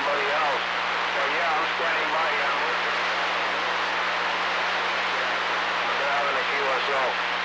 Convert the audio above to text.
somebody else. But yeah, I'm standing by you. I'm listening. I've been having a QSO.